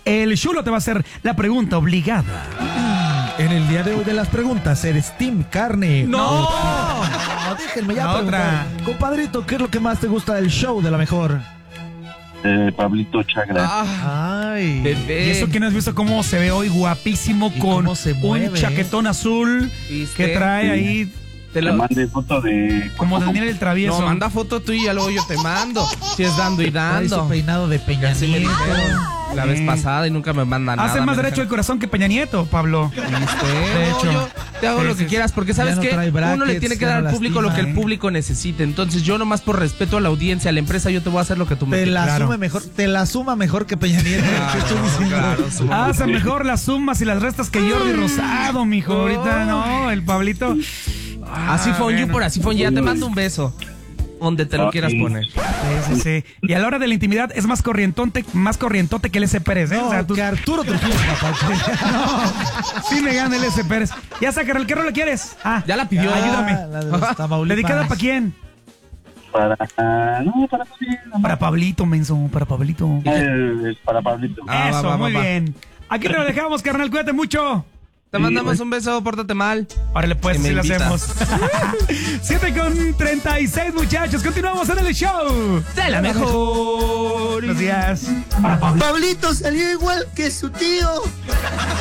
el Chulo te va a hacer la pregunta obligada. En el día de hoy de las preguntas, ¿eres team carne? ¡No! Déjenme ya La preguntar. otra. Compadrito, ¿qué es lo que más te gusta del show de la mejor? Pablito Chagra. Ay. Y eso que no has visto cómo se ve hoy, guapísimo, ¿Y con cómo se mueve, un chaquetón azul ¿Viste? que trae ahí Te Le la mandé foto de... como Daniel el Travieso. No, manda foto tú y ya luego yo te mando. Si es dando y Trae su dando. peinado de Peña Ya se me Nieto. dijeron la vez pasada y nunca me mandan nada. Hace más me derecho el dejan- corazón que Peña Nieto, Pablo. ¿Viste? De hecho. Yo te hago Sí, lo que sí, quieras, porque sabes Ya no que trae brackets, uno le tiene que ya dar no al público lo que el lastima, público necesite. Entonces yo nomás por respeto a la audiencia, a la empresa, yo te voy a hacer lo que tú me Te pidas. la Claro. asume mejor, te la suma mejor que Peña Nieto. ¿Qué estoy diciendo? claro, suma. Hace mejor las sumas y las restas que Jordi Rosado, mijo. Ahorita no, el Pablito. Así fue bueno. por así fue. Ya te mando un beso. Donde te lo quieras poner. Sí, sí, sí. Y a la hora de la intimidad es más corrientote que el S. Pérez, ¿eh? No, O sea, tú... que Arturo Trujillo, papá. Sí me gana el S. Pérez. Ya saca, ¿qué rola quieres? Ah, Ya la pidió. ayúdame. La de los Tamaulipas. ¿Dedicada para quién? Para... No, para Pablito. Para Pablito, menso, para Pablito. Para Pablito. Ah, Eso, va, muy va. bien. Aquí te lo dejamos, carnal, cuídate mucho. Te mandamos un beso, pórtate mal. Órale, pues, Que me sí lo invitas. hacemos. 7:36, muchachos. Continuamos en el show. De la mejor. Buenos días. Pablito salió igual que su tío.